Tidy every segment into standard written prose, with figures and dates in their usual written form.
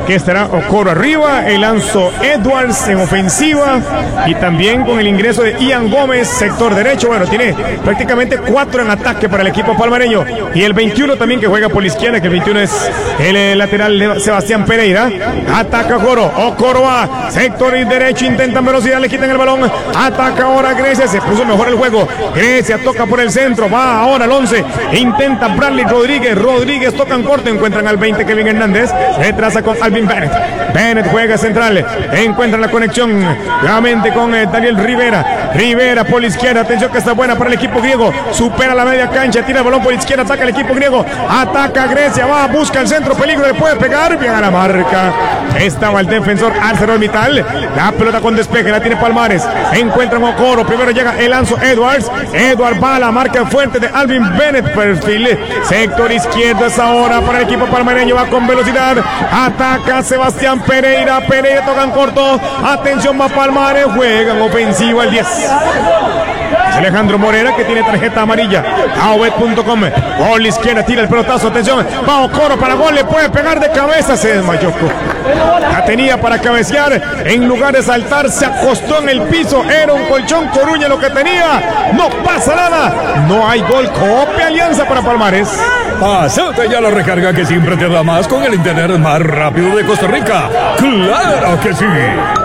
que estará Okoro arriba, el Anzo Edwards en ofensiva y también con el ingreso de Ian Gómez, sector derecho. Bueno, tiene prácticamente 4 en ataque para el equipo palmareño. Y el 21 también que juega por la izquierda, que el 21 es el lateral de Sebastián Pereira. Ataca Okoro va, sector derecho, intentan velocidad, le quitan el balón. Ataca ahora Grecia, se puso mejor el juego. Grecia toca por el centro, va ahora al 11, intenta Bradley Rodríguez tocan corto, encuentran al 20 Kevin Hernández, retrasa con Alvin Bennett juega central, encuentran la conexión nuevamente con Daniel Rivera por la izquierda, atención que está buena para el equipo griego, supera la media cancha, tira el balón por la izquierda, ataca el equipo griego, ataca Grecia, va, busca el centro, peligro, le puede pegar, bien a la marca, estaba el defensor ArcelorMittal, la pelota con despeje, la tiene Palmares, encuentran Okoro, primero llega el Anzo Edwards va a la marca fuerte de Alvin Bennett, perfil, sector izquierdo es ahora para el equipo palmareño, va con velocidad, ataca Sebastián Pereira tocan corto, atención va Palmares, juegan ofensiva el 10. Es Alejandro Morera que tiene tarjeta amarilla. Taobet.com. Por la izquierda tira el pelotazo. Atención. Va Okoro para gol. Le puede pegar de cabeza. Se desmayó. La tenía para cabecear. En lugar de saltar, se acostó en el piso. Era un colchón Coruña lo que tenía. No pasa nada. No hay gol. Cope Alianza para Palmares. Pásate ya la recarga que siempre te da más con el internet más rápido de Costa Rica. ¡Claro que sí!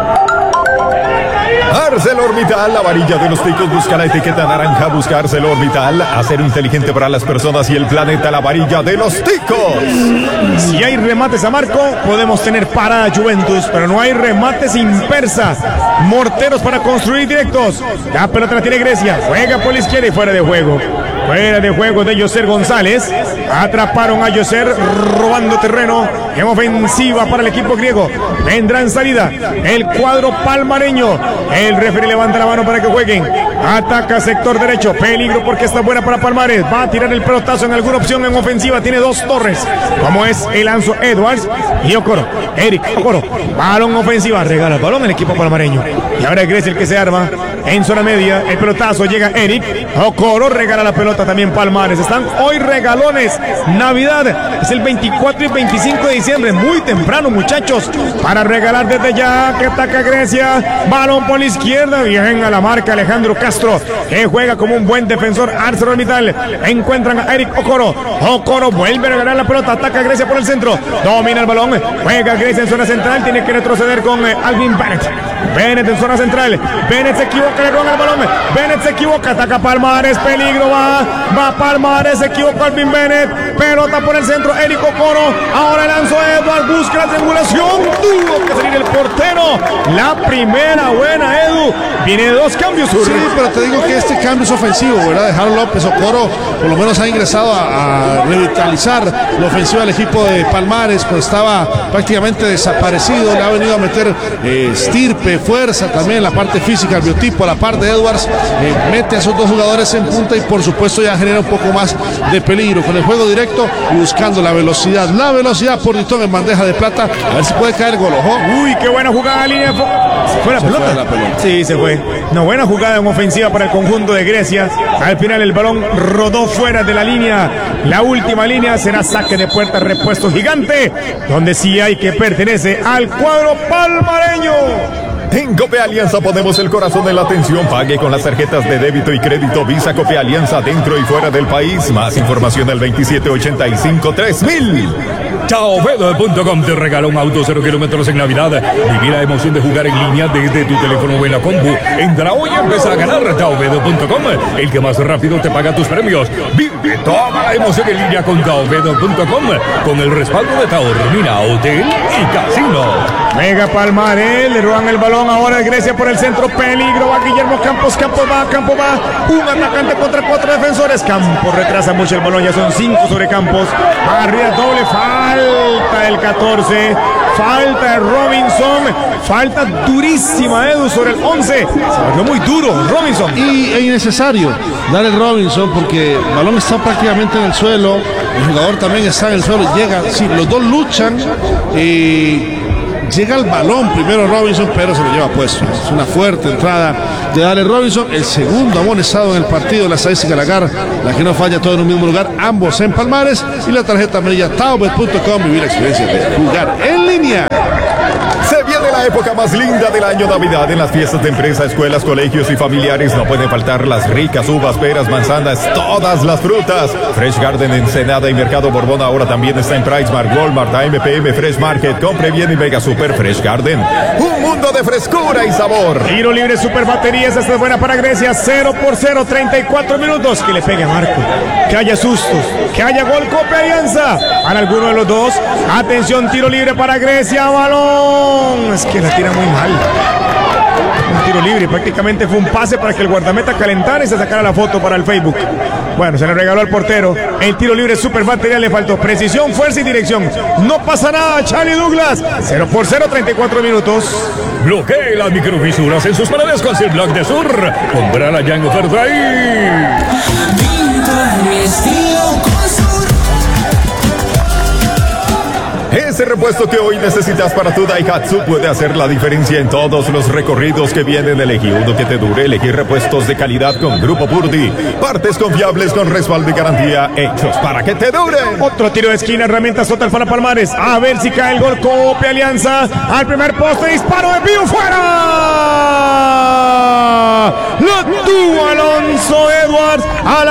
ArcelorMittal, la varilla de los ticos, busca la etiqueta naranja, busca ArcelorMittal, acero inteligente para las personas y el planeta, la varilla de los ticos. Si hay remates a marco, podemos tener para Juventus, pero no hay remates impersa, morteros para construir directos. La pelota la tiene Grecia, juega por la izquierda y fuera de juego. Fuera de juego de Yoser González. Atraparon a Yoser robando terreno en ofensiva para el equipo griego. Vendrá en salida el cuadro palmareño. El referee levanta la mano para que jueguen. Ataca sector derecho. Peligro porque está buena para Palmares. Va a tirar el pelotazo en alguna opción en ofensiva. Tiene dos torres, como es el Anzo Edwards y Okoro. Eric Okoro. Balón ofensiva. Regala el balón el equipo palmareño. Y ahora es Grecia el que se arma en zona media. El pelotazo llega Eric. Okoro regala la pelota también Palmares. Están hoy regalones. Navidad es el 24 y 25 de diciembre. Muy temprano, muchachos, para regalar desde ya. Que ataca Grecia. Balón por la izquierda. Bien a la marca Alejandro Castro, que juega como un buen defensor. ArcelorMittal. Encuentran a Eric Okoro. Okoro vuelve a regalar la pelota. Ataca Grecia por el centro. Domina el balón. Juega Grecia en zona central. Tiene que retroceder con Alvin Bennett en zona central. Bennett se equivoca, le roban el balón. Bennett se equivoca, ataca Palmares, peligro, va Palmares, se equivoca Alvin Bennett, pelota por el centro, Eric Okoro, ahora el Anzo Edwards, busca la triangulación, tuvo que salir el portero, la primera buena, Edu, viene de dos cambios. Sí, pero te digo que este cambio es ofensivo, ¿verdad? De Harold López. Okoro por lo menos ha ingresado a revitalizar la ofensiva del equipo de Palmares, pues estaba prácticamente desaparecido, le ha venido a meter estirpe, fuerza, también la parte física, el biotipo, la parte de Edwards, mete a esos dos jugadores en punta y por supuesto ya genera un poco más de peligro con el juego directo y buscando la velocidad por Ditón en bandeja de plata, a ver si puede caer el gol. Ojo. Uy, qué buena jugada en línea. ¿Se fue la pelota? Sí, se fue. Una buena jugada en ofensiva para el conjunto de Grecia. Al final el balón rodó fuera de la línea. La última línea será saque de puerta, repuesto gigante, donde sí hay que pertenece al cuadro palmareño. En Cope Alianza ponemos el corazón en la atención. Pague con las tarjetas de débito y crédito Visa Cope Alianza dentro y fuera del país. Más información al 2785-3000. Taobet.com te regala un auto 0 kilómetros en Navidad. Viví la emoción de jugar en línea desde tu teléfono o en la compu. Entra hoy y empieza a ganar. Taobet.com, el que más rápido te paga tus premios. Vive toda la emoción en línea con Taobet.com, con el respaldo de Taormina Hotel y Casino. Mega Palmares, le roban el balón ahora Grecia por el centro, peligro, va Guillermo Campos va, un atacante contra 4 defensores, Campos retrasa mucho el balón, ya son 5 sobre Campos, arriba doble, falta el 14, falta de Robinson, falta durísima Edu sobre el 11, se volvió muy duro Robinson. Y es innecesario dar el Robinson porque el balón está prácticamente en el suelo, el jugador también está en el suelo, llega, sí, los dos luchan y llega el balón primero Robinson, pero se lo lleva puesto. Es una fuerte entrada de Dale Robinson, el segundo amonestado en el partido de la estadística Lagar, la que no falla, todo en un mismo lugar, ambos en Palmares, y la tarjeta amarilla Taobet.com, vivir la experiencia de jugar en línea. la época más linda del año, Navidad. En las fiestas de empresa, escuelas, colegios y familiares no pueden faltar las ricas uvas, peras, manzanas, todas las frutas. Fresh Garden, Ensenada y Mercado Borbón ahora también está en PriceMart, Walmart, AMPM, Fresh Market. Compre bien y Mega Super Fresh Garden. Un mundo de frescura y sabor. Tiro libre, super baterías. Esta es buena para Grecia. 0-0, 34 minutos. Que le pegue a Marco. Que haya sustos. Que haya gol, Cope Alianza. Para alguno de los dos. Atención, tiro libre para Grecia. Balón. Es que la tira muy mal. Un tiro libre. Prácticamente fue un pase para que el guardameta calentara y se sacara la foto para el Facebook. Bueno, se le regaló al portero. El tiro libre, super batería. Le faltó precisión, fuerza y dirección. No pasa nada, Charlie Douglas. 0-0, 34 minutos. Bloquee las microfisuras en sus paredes con Silblock de Sur. Cómprala ya en oferta ahí. Viva mi estilo con Sur. Ese repuesto que hoy necesitas para tu Daihatsu puede hacer la diferencia en todos los recorridos que vienen. Elegí uno que te dure. Elegí repuestos de calidad con Grupo Purdy. Partes confiables con respaldo y garantía, hechos para que te duren. Otro tiro de esquina, herramientas total para Palmares. A ver si cae el gol. Cope Alianza. Al primer poste, disparo de Pío, fuera. Lo tuvo Alonso Edwards.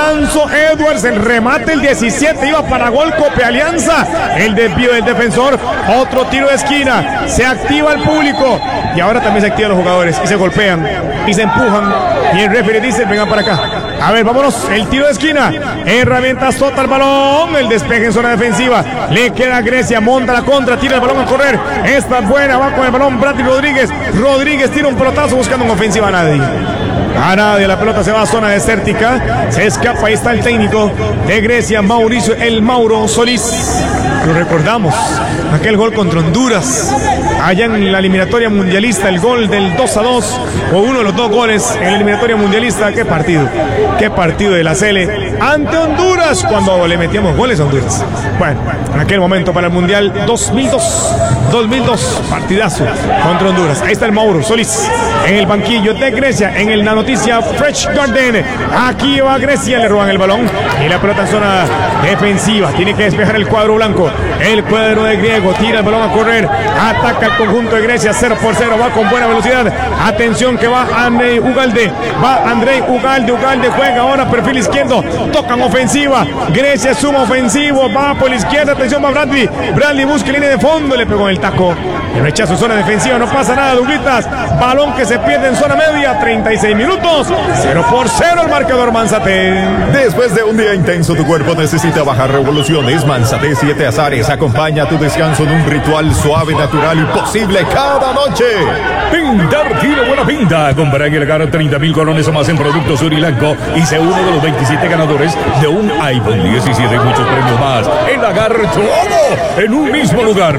El remate, el 17, iba para gol. Cope Alianza. El desvío del defensor. Otro tiro de esquina. Se activa el público. Y ahora también se activan los jugadores. Y se golpean. Y se empujan. Y el referee dice: vengan para acá. A ver, vámonos. El tiro de esquina. Herramientas total, balón. El despeje en zona defensiva. Le queda a Grecia. Monta la contra. Tira el balón a correr. Esta es buena. Va con el balón Bradley Rodríguez. Rodríguez tira un pelotazo buscando en ofensiva a nadie. A nadie, la pelota se va a zona desértica. Se escapa, ahí está el técnico de Grecia, Mauricio El Mauro Solís. Lo recordamos, aquel gol contra Honduras, allá en la eliminatoria mundialista, el gol del 2-2, o uno de los dos goles en la eliminatoria mundialista. Qué partido de la Sele ante Honduras, cuando le metíamos goles a Honduras. Bueno, en aquel momento para el Mundial 2002, partidazo contra Honduras. Ahí está el Mauro Solís en el banquillo de Grecia, en el noticia Fresh Garden. Aquí va Grecia, le roban el balón y la pelota en zona defensiva. Tiene que despejar el cuadro blanco. El cuadro de griego tira el balón a correr. Ataca el conjunto de Grecia. 0-0. Va con buena velocidad. Atención que va Andrei Ugalde. Ugalde juega ahora perfil izquierdo. Tocan ofensiva. Grecia suma ofensivo. Va por la izquierda. Atención, va Bradley. Bradley busca línea de fondo. Le pegó en el taco. El rechazo en zona defensiva. No pasa nada, Douglitas. Balón que se pierde en zona media. 36 minutos. 0-0 el marcador Manzate. Después de un día intenso, tu cuerpo necesita bajar revoluciones. Manzate 7 azares acompaña tu descanso en un ritual suave, natural y posible cada noche. Pintar tiene buena pinta. Compra en el Gar 30,000 colones o más en productos Surilanco y sé uno de los 27 ganadores de un iPhone 17 y muchos premios más. El Agar, todo en un mismo lugar.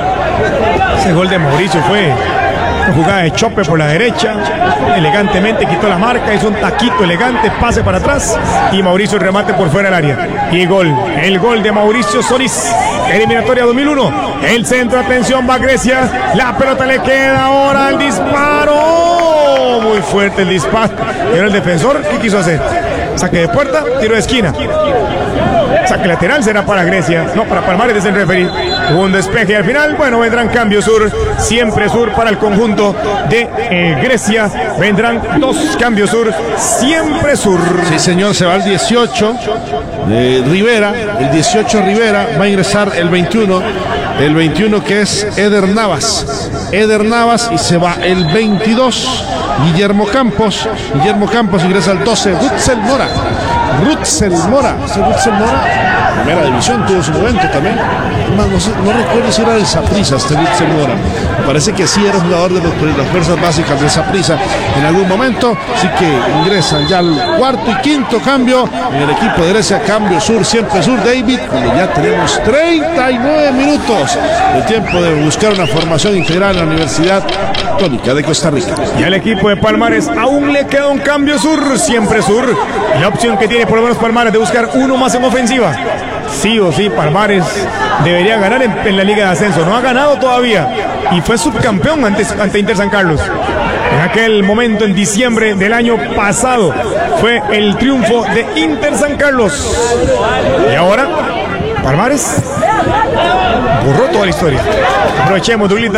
Ese gol de Mauricio fue una jugada de chope por la derecha. Elegantemente quitó la marca, hizo un taquito elegante, pase para atrás y Mauricio el remate por fuera del área. Y gol, el gol de Mauricio Solís. Eliminatoria 2001. El centro, atención, va Grecia. La pelota le queda ahora al disparo. Muy fuerte el disparo. Era el defensor, ¿qué quiso hacer? Saque de puerta, tiro de esquina. Saque lateral será para Grecia, no para Palmares, desde el referee. Hubo un despeje al final. Bueno, vendrán cambios sur, siempre sur para el conjunto de Grecia. Vendrán dos cambios sur, siempre sur. Sí, señor, se va el 18 Rivera. El 18 Rivera, va a ingresar el 21. El 21 que es Eder Navas, y se va el 22 Guillermo Campos ingresa al 12 Rutzel Mora, primera división, tuvo su momento también. No recuerdo si era del Saprissa este Rutzel Mora. Me parece que sí era jugador de las fuerzas básicas de Saprissa en algún momento. Así que ingresan ya al cuarto y quinto cambio en el equipo de Grecia. Cambio sur, siempre sur, David, cuando ya tenemos 39 minutos de tiempo de buscar una formación integral en la Universidad Católica de Costa Rica. Y al equipo de Palmares aún le queda un cambio sur, siempre sur. Y la opción que tiene por lo menos Palmares de buscar uno más en ofensiva. Sí o sí, Palmares debería ganar en la Liga de Ascenso. No ha ganado todavía y fue subcampeón ante Inter San Carlos. En aquel momento, en diciembre del año pasado, fue el triunfo de Inter San Carlos. Y ahora, Palmares borró toda la historia. Aprovechemos, Douglitas.